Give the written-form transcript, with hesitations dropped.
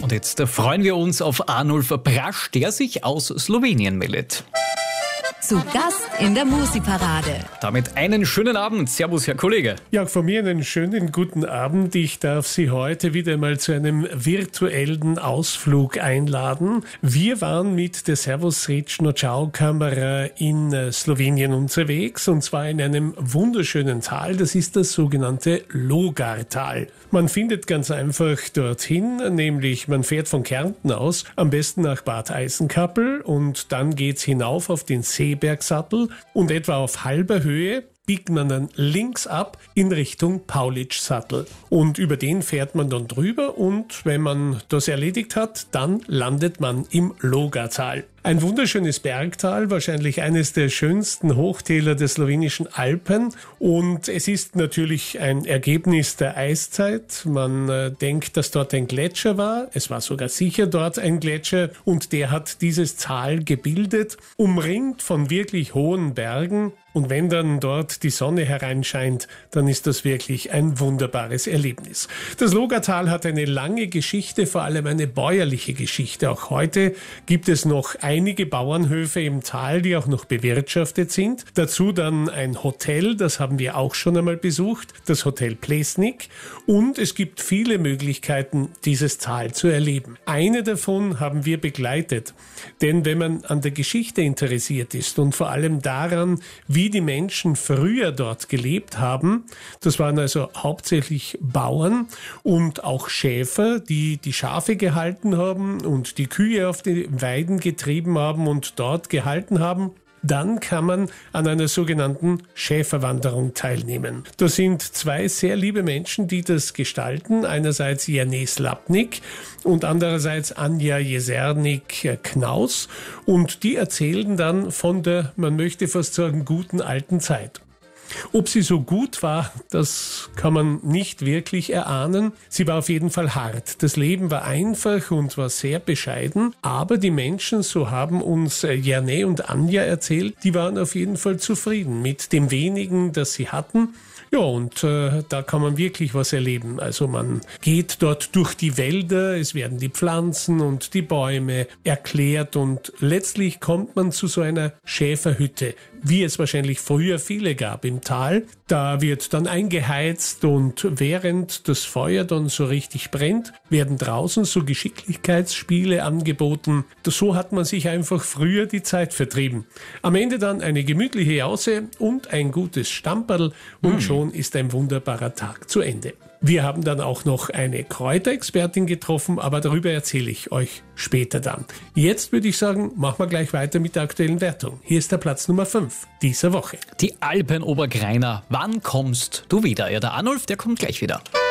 Und jetzt freuen wir uns auf Arnulf Brasch, der sich aus Slowenien meldet. Zu Gast in der Musikparade. Damit einen schönen Abend. Servus, Herr Kollege. Ja, auch von mir einen schönen guten Abend. Ich darf Sie heute wieder mal zu einem virtuellen Ausflug einladen. Wir waren mit der Servus Rečno Ciao Kamera in Slowenien unterwegs, und zwar in einem wunderschönen Tal. Das ist das sogenannte Logartal. Man findet ganz einfach dorthin, nämlich man fährt von Kärnten aus, am besten nach Bad Eisenkappel, und dann geht's hinauf auf den Seebergsattel, und etwa auf halber Höhe biegt man dann links ab in Richtung Paulitschsattel. Und über den fährt man dann drüber, und wenn man das erledigt hat, dann landet man im Logartal. Ein wunderschönes Bergtal, wahrscheinlich eines der schönsten Hochtäler der slowenischen Alpen, und es ist natürlich ein Ergebnis der Eiszeit. Man denkt, dass dort ein Gletscher war. Es war sogar sicher dort ein Gletscher, und der hat dieses Tal gebildet, umringt von wirklich hohen Bergen. Und wenn dann dort die Sonne hereinscheint, dann ist das wirklich ein wunderbares Erlebnis. Das Logartal hat eine lange Geschichte, vor allem eine bäuerliche Geschichte. Auch heute gibt es noch einige Bauernhöfe im Tal, die auch noch bewirtschaftet sind. Dazu dann ein Hotel, das haben wir auch schon einmal besucht, das Hotel Plesnik. Und es gibt viele Möglichkeiten, dieses Tal zu erleben. Eine davon haben wir begleitet. Denn wenn man an der Geschichte interessiert ist und vor allem daran, wie die Menschen früher dort gelebt haben, das waren also hauptsächlich Bauern und auch Schäfer, die die Schafe gehalten haben und die Kühe auf die Weiden getrieben haben und dort gehalten haben, dann kann man an einer sogenannten Schäferwanderung teilnehmen. Das sind zwei sehr liebe Menschen, die das gestalten. Einerseits Jane Slapnik und andererseits Anja Jesernik-Knaus. Und die erzählen dann von der, man möchte fast sagen, guten alten Zeit. Ob sie so gut war, das kann man nicht wirklich erahnen. Sie war auf jeden Fall hart. Das Leben war einfach und war sehr bescheiden. Aber die Menschen, so haben uns Jane und Anja erzählt, die waren auf jeden Fall zufrieden mit dem wenigen, das sie hatten. Ja, und da kann man wirklich was erleben. Also man geht dort durch die Wälder, es werden die Pflanzen und die Bäume erklärt, und letztlich kommt man zu so einer Schäferhütte, wie es wahrscheinlich früher viele gab im Tal. Da wird dann eingeheizt, und während das Feuer dann so richtig brennt, werden draußen so Geschicklichkeitsspiele angeboten. So hat man sich einfach früher die Zeit vertrieben. Am Ende dann eine gemütliche Jause und ein gutes Stamperl, und schon ist ein wunderbarer Tag zu Ende. Wir haben dann auch noch eine Kräuterexpertin getroffen, aber darüber erzähle ich euch später dann. Jetzt würde ich sagen, machen wir gleich weiter mit der aktuellen Wertung. Hier ist der Platz Nummer 5 dieser Woche. Die Alpen Obergreiner. Wann kommst du wieder? Ja, der Arnulf, der kommt gleich wieder.